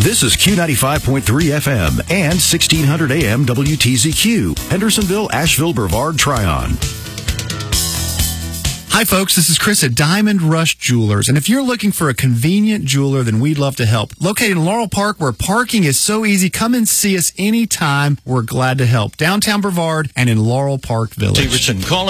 This is Q95.3 FM and 1600 AM WTZQ, Hendersonville, Asheville, Brevard, Tryon. Hi, folks. This is Chris at Diamond Rush Jewelers. And if you're looking for a convenient jeweler, then we'd love to help. Located in Laurel Park, where parking is so easy, come and see us anytime. We're glad to help. Downtown Brevard and in Laurel Park Village. Call